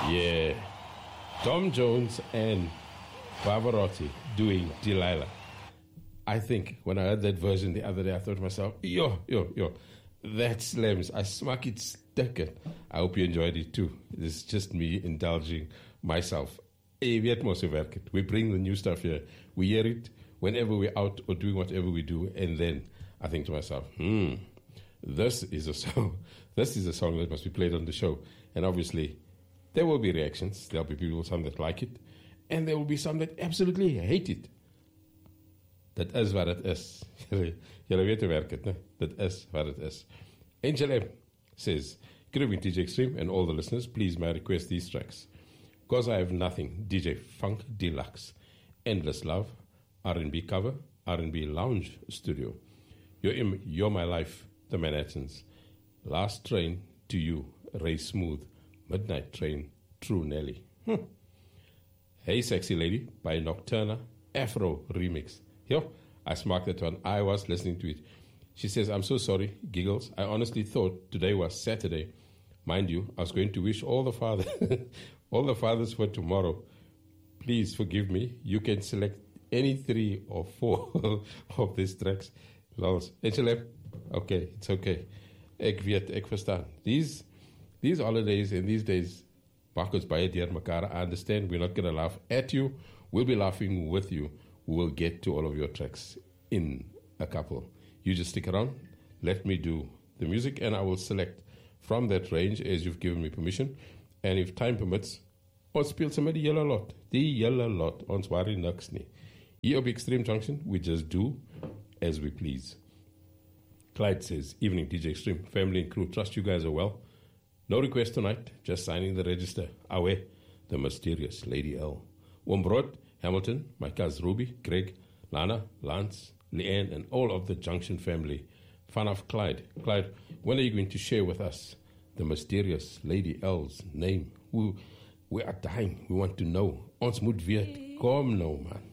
Yeah. Tom Jones and Pavarotti doing Delilah. I think when I heard that version the other day, I thought to myself, yo, that slams. I smack it stucken. I hope you enjoyed it too. It's just me indulging myself. We bring the new stuff here. We hear it whenever we're out or doing whatever we do, and then I think to myself, this is a song. This is a song that must be played on the show. And obviously, there will be reactions. There'll be people, some that like it, and there will be some that absolutely hate it. Dat is wat het is. Julle weet hoe werk het, ne? Dat is wat het is. Angel M says, good evening, DJ Extreme, and all the listeners. Please, may I request these tracks? Because I Have Nothing, DJ Funk Deluxe, Endless Love, R&B cover, R&B lounge studio. You're My Life, The Manhattans. Last Train to You, Ray Smooth. Midnight Train, True Nelly. Hey Sexy Lady by Nocturna, Afro remix. Yo, I smacked that one. I was listening to it. She says, I'm so sorry, giggles. I honestly thought today was Saturday. Mind you, I was going to wish all the fathers for tomorrow. Please forgive me. You can select any 3 or 4 of these tracks. Lols. Okay, it's okay. Ek weet, ek verstaan. These holidays and these days, backwards by dear Makara, I understand we're not going to laugh at you. We'll be laughing with you. We will get to all of your tracks in a couple. You just stick around. Let me do the music, and I will select from that range as you've given me permission. And if time permits, ons speel somebody yellow lot. Die yellow lot. Ons worry niks nie. Here op Extreme Junction, we just do as we please. Clyde says, evening DJ Extreme, family and crew, trust you guys are well. No request tonight, just signing the register. Awe, the mysterious Lady L. Wombrod, Hamilton, my cousin Ruby, Greg, Lana, Lance, Leanne, and all of the Junction family. Fan of Clyde. Clyde, when are you going to share with us the mysterious Lady L's name? We are dying. We want to know. Ons moet weet. Kom nou, man.